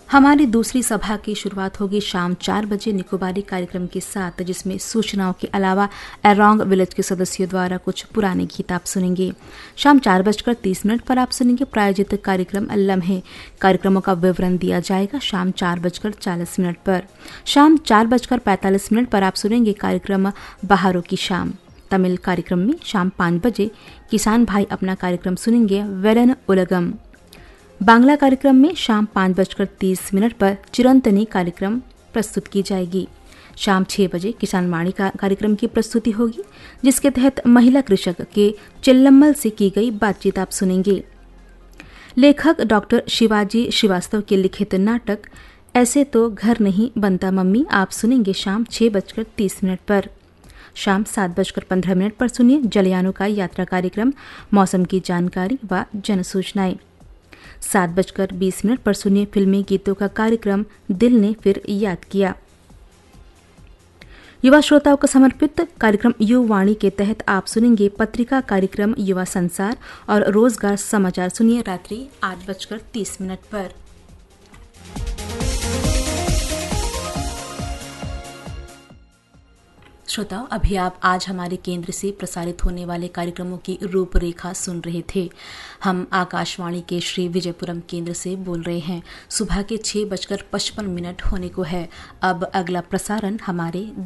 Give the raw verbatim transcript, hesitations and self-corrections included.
हमारी दूसरी सभा की शुरुआत होगी शाम चार बजे निकोबारी कार्यक्रम के साथ, जिसमें सूचनाओं के अलावा एरोंग विलेज के सदस्यों द्वारा कुछ पुराने गीत आप सुनेंगे। शाम चार बजकर तीस मिनट पर आप सुनेंगे प्रायोजित कार्यक्रम लम्हे। कार्यक्रमों का विवरण दिया जाएगा शाम चार बजकर चालीस मिनट पर। शाम चार बजकर पैंतालीस मिनट पर आप सुनेंगे कार्यक्रम बहारों की शाम। तमिल कार्यक्रम में शाम पाँच बजे किसान भाई अपना कार्यक्रम सुनेंगे वेलन उलगम। बांग्ला कार्यक्रम में शाम पाँच बजकर तीस मिनट पर चिरंतनी कार्यक्रम प्रस्तुत की जाएगी। शाम छः बजे किसान वाणी का कार्यक्रम की प्रस्तुति होगी, जिसके तहत महिला कृषक के चिल्लम्मल से की गई बातचीत आप सुनेंगे। लेखक डॉक्टर शिवाजी श्रीवास्तव के लिखित नाटक ऐसे तो घर नहीं बनता मम्मी आप सुनेंगे शाम छः बजकर तीस मिनट पर। शाम सात बजकर पंद्रह मिनट पर सुनिए जलयानों का यात्रा कार्यक्रम, मौसम की जानकारी व जन सूचनाएं। सात बजकर बीस मिनट पर सुनिए फिल्मी गीतों का कार्यक्रम दिल ने फिर याद किया। युवा श्रोताओं को समर्पित कार्यक्रम युवाणी के तहत आप सुनेंगे पत्रिका कार्यक्रम युवा संसार और रोजगार समाचार सुनिए रात्रि आठ बजकर तीस मिनट पर। श्रोताओं, अभी आप आज हमारे केंद्र से प्रसारित होने वाले कार्यक्रमों की रूपरेखा सुन रहे थे। हम आकाशवाणी के श्री विजयपुरम केंद्र से बोल रहे हैं। सुबह के छह बजकर पचपन मिनट होने को है। अब अगला प्रसारण हमारे